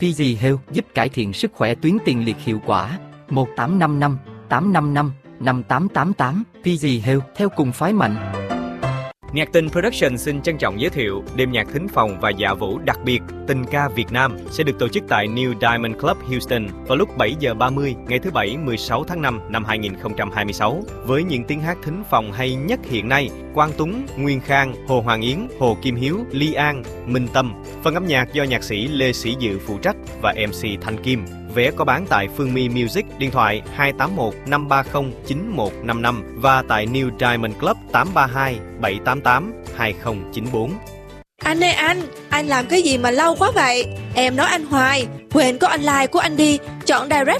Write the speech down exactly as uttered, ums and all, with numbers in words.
Fizzy Health giúp cải thiện sức khỏe tuyến tiền liệt hiệu quả. một tám năm năm, tám năm năm, năm tám tám tám. Fizzy Health theo cùng phái mạnh. Nhạc Tình Production xin trân trọng giới thiệu đêm nhạc thính phòng và dạ vũ đặc biệt Tình ca Việt Nam sẽ được tổ chức tại New Diamond Club Houston vào lúc bảy giờ ba mươi ngày thứ Bảy mười sáu tháng năm năm hai nghìn không trăm hai mươi sáu với những tiếng hát thính phòng hay nhất hiện nay: Quang Tuấn, Nguyên Khang, Hồ Hoàng Yến, Hồ Kim Hiếu, Ly An, Minh Tâm. Phần âm nhạc do nhạc sĩ Lê Sĩ Dự phụ trách và em xê Thanh Kim. Vé có bán tại Phương My Music, điện thoại hai tám một năm ba không chín một năm năm và tại New Diamond Club tám ba hai bảy tám tám hai không chín bốn. Anh ơi anh, anh làm cái gì mà lâu quá vậy? Em nói anh hoài, quên có online của anh đi, chọn direct